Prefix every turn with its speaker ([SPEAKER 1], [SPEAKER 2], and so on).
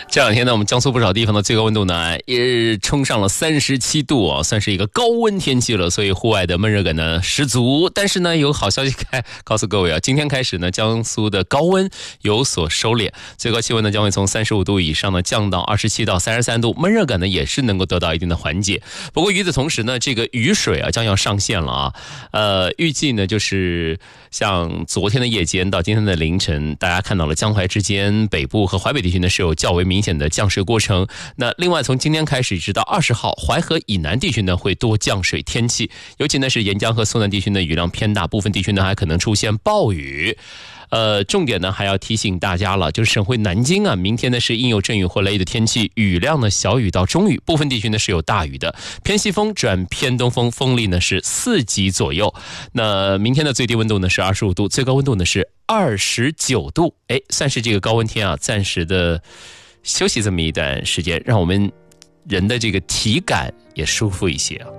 [SPEAKER 1] 这两天呢，我们江苏不少地方的最高温度呢，也冲上了37度啊，算是一个高温天气了，所以户外的闷热感呢十足。但是呢，有好消息告诉各位啊，今天开始呢，江苏的高温有所收敛，最高气温呢将会从35度以上呢降到27到33度，闷热感呢也是能够得到一定的缓解。不过与此同时呢，这个雨水啊将要上线了啊，预计呢就是像昨天的夜间到今天的凌晨，大家看到了江淮之间北部和淮北地区呢是有较为明显的降水过程。那另外从今天开始直到20号，淮河以南地区呢会多降水天气，尤其呢是沿江和苏南地区呢雨量偏大，部分地区呢还可能出现暴雨。重点呢还要提醒大家了，就是省会南京啊，明天呢是阴有阵雨或雷雨的天气，雨量呢小雨到中雨，部分地区呢是有大雨的，偏西风转偏东风，风力呢是4级左右。那明天的最低温度呢是25度，最高温度呢是29度，算是这个高温天啊，暂时的休息这么一段时间，让我们人的这个体感也舒服一些啊。